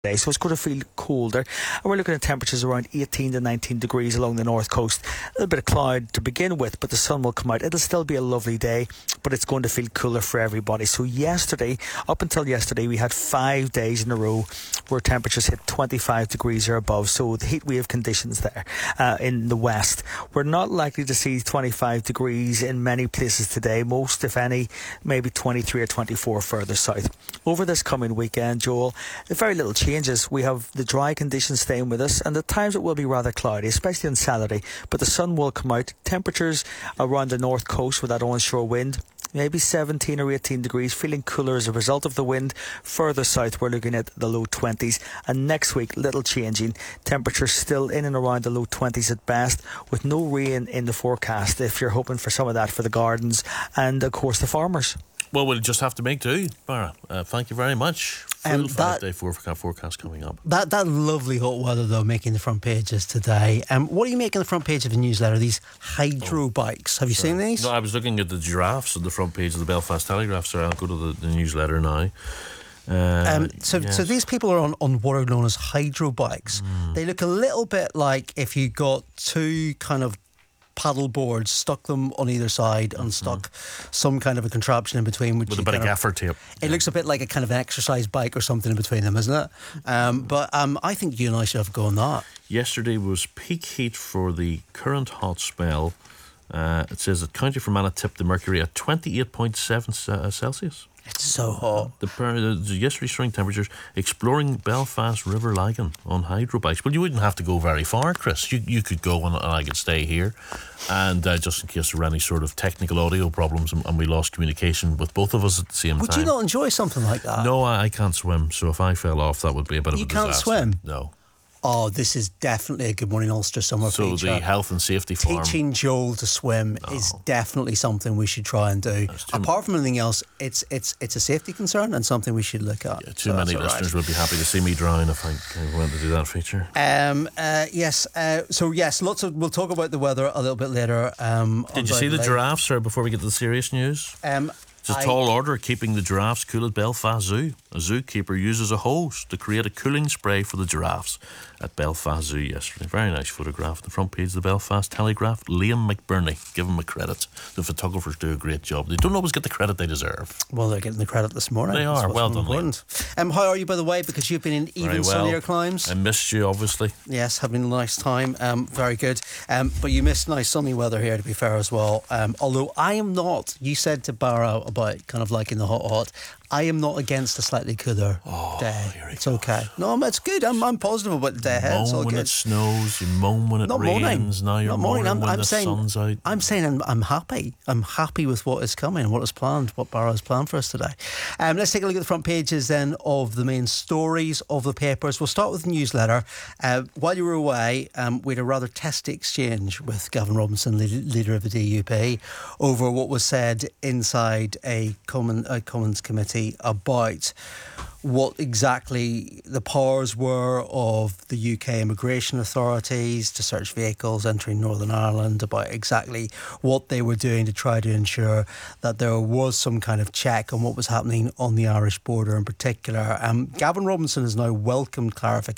today, so it's going to feel colder, and we're looking at temperatures around 18 to 19 degrees along the north coast. A little bit of cloud to begin with, but the sun will come out. It'll still be a lovely day, but it's going to feel cooler for everybody. So up until yesterday, we had 5 days in a row where temperatures hit 25 degrees or above, so the heat wave conditions there in the west. We're not likely to see 25 degrees in many places today. Most, if any, maybe 23 or 24 further south. Over this coming weekend, Joel, very little changes. We have the dry conditions staying with us, and at times it will be rather cloudy, especially on Saturday, but the sun will come out. Temperatures around the north coast with that onshore wind, maybe 17 or 18 degrees, feeling cooler as a result of the wind. Further south, we're looking at the low 20s. And next week, little changing. Temperatures still in and around the low 20s at best, with no rain in the forecast, if you're hoping for some of that for the gardens and, of course, the farmers. Well, we'll just have to make do, Barra. Thank you very much. Full 5-day forecast coming up. That lovely hot weather, though, making the front pages today. What are you making the front page of the newsletter? These hydro bikes. Have you seen these? No, I was looking at the giraffes on the front page of the Belfast Telegraph, so I'll go to the newsletter now. So these people are on what are known as hydro bikes. They look a little bit like if you got two kind of paddle boards, stuck them on either side and stuck some kind of a contraption in between, which with a bit of gaffer tape. It looks a bit like a kind of an exercise bike or something in between them, isn't it? But I think you and I should have a go on that. Yesterday was peak heat for the current hot spell. It says that County Fermanagh tipped the mercury at 28.7 Celsius. It's so hot. The yesterday's spring temperatures, exploring Belfast River Lagan on hydro bikes. Well, you wouldn't have to go very far, Chris. You could go and I could stay here. And just in case there were any sort of technical audio problems and we lost communication with both of us at the same time. Would you not enjoy something like that? No, I can't swim. So if I fell off, that would be a bit of a disaster. You can't swim? No. Oh, this is definitely a Good Morning Ulster summer feature. So the health and safety farm. Teaching Joel to swim is definitely something we should try and do. Apart from anything else, it's a safety concern and something we should look at. Yeah, too many listeners would be happy to see me drown if I went to do that feature. Yes. We'll talk about the weather a little bit later. Did you see the giraffes, sir, before we get to the serious news? It's a tall order keeping the giraffes cool at Belfast Zoo. A zookeeper uses a hose to create a cooling spray for the giraffes at Belfast Zoo yesterday. Very nice photograph on the front page of the Belfast Telegraph. Liam McBurney, give him a credit. The photographers do a great job. They don't always get the credit they deserve. Well, they're getting the credit this morning. They are. Well done, Liam. How are you, by the way? Because you've been in even sunnier climes. I missed you, obviously. Yes, having a nice time. Very good. But you missed nice sunny weather here, to be fair, as well. Although I am not, you said to Barrow about kind of liking the hot. I am not against a slightly cooler day. It's okay. No, it's good. I'm positive about the day ahead. It's all good. When it snows, you moan when it rains. Now you're moaning when the sun's out. I'm saying I'm happy. I'm happy with what is coming, what is planned, what Barra has planned for us today. Let's take a look at the front pages then of the main stories of the papers. We'll start with the newsletter. While you were away, we had a rather testy exchange with Gavin Robinson, leader of the DUP, over what was said inside a Commons committee about what exactly the powers were of the UK immigration authorities to search vehicles entering Northern Ireland, about exactly what they were doing to try to ensure that there was some kind of check on what was happening on the Irish border in particular. Gavin Robinson has now welcomed clarification